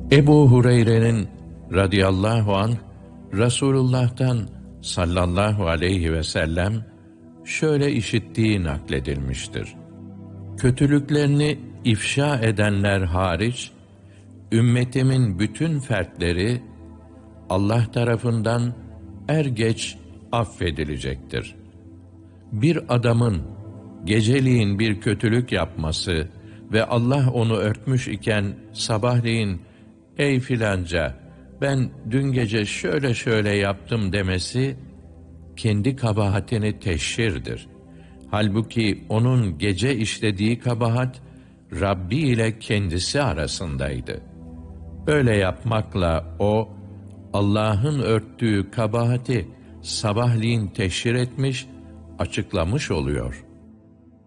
Ebu Hureyre'nin radıyallahu anh, Resulullah'tan sallallahu aleyhi ve sellem şöyle işittiği nakledilmiştir. Kötülüklerini ifşa edenler hariç, ümmetimin bütün fertleri Allah tarafından er geç affedilecektir. Bir adamın geceliğin bir kötülük yapması ve Allah onu örtmüş iken sabahleyin "Ey filanca, ben dün gece şöyle şöyle yaptım" demesi, kendi kabahatini teşhirdir. Halbuki onun gece işlediği kabahat, Rabbi ile kendisi arasındaydı. Böyle yapmakla o, Allah'ın örttüğü kabahati sabahleyin teşhir etmiş, açıklamış oluyor.